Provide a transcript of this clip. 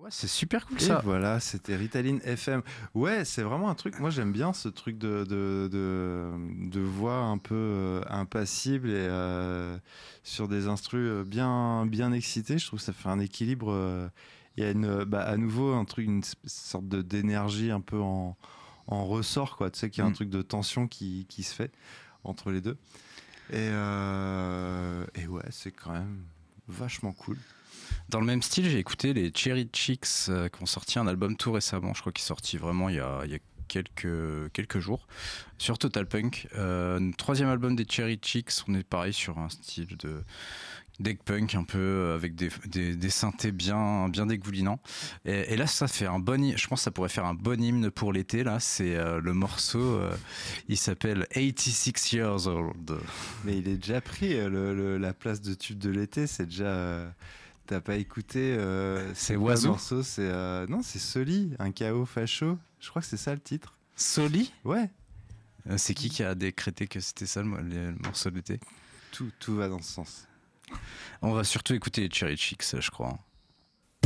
Ouais, c'est super cool Et ça. voilà, c'était Ritaline FM. Ouais, c'est vraiment un truc. Moi, j'aime bien ce truc de voix un peu impassible et sur des instrus bien excités. Je trouve que ça fait un équilibre. Il y a à nouveau un truc, sorte d'énergie un peu en ressort, quoi. Tu sais qu'il y a un truc de tension qui se fait entre les deux. Et ouais, c'est quand même vachement cool. Dans le même style, j'ai écouté les Cherry Chicks qui ont sorti un album tout récemment. Je crois qu'il est sorti vraiment il y a quelques jours sur Total Punk. Troisième album des Cherry Chicks. On est pareil sur un style de deck punk un peu avec des synthés bien dégoulinants. Et là, ça fait un bon. Je pense que ça pourrait faire un bon hymne pour l'été. Là, c'est le morceau. Il s'appelle 86 Years Old. Mais il est déjà pris, la place de tube de l'été, c'est déjà... T'as pas écouté C'est quoi le Oiseau. morceau? Non, c'est Soli, un chaos facho. Je crois que c'est ça le titre. Soli. Ouais, C'est qui a décrété que c'était ça le morceau d'été? tout va dans ce sens. On va surtout écouter les Cherry Chicks, je crois.